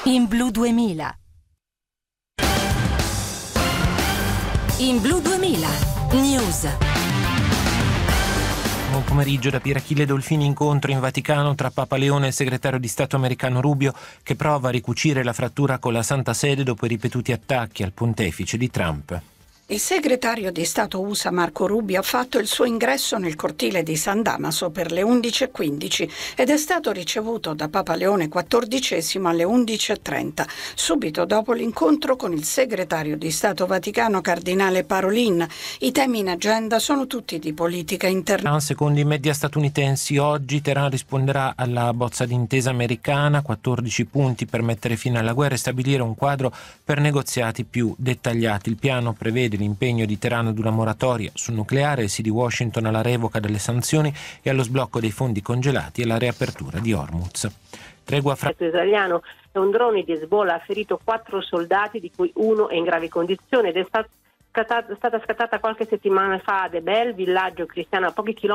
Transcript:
In Blu 2000. In Blu 2000. News. Buon pomeriggio da Pierachille Dolfini. Incontro in Vaticano tra Papa Leone e il segretario di Stato americano Rubio, che prova a ricucire la frattura con la Santa Sede dopo i ripetuti attacchi al pontefice di Trump. Il segretario di Stato USA Marco Rubio ha fatto il suo ingresso nel cortile di San Damaso per le 11:15 ed è stato ricevuto da Papa Leone XIV alle 11:30, subito dopo l'incontro con il segretario di Stato Vaticano Cardinale Parolin. I temi in agenda sono tutti di politica internazionale. Secondo i media statunitensi, oggi Teheran risponderà alla bozza d'intesa americana, 14 punti per mettere fine alla guerra e stabilire un quadro per negoziati più dettagliati. Il piano prevede l'impegno di Teheran ad una moratoria sul nucleare, il sì di Washington alla revoca delle sanzioni e allo sblocco dei fondi congelati e alla riapertura di Hormuz. Tregua fra israeliano e un drone di Hezbollah ha ferito 4 soldati, di cui uno è in grave condizione ed è stata scattata qualche settimana fa ad Ebel, villaggio cristiano a pochi chilometri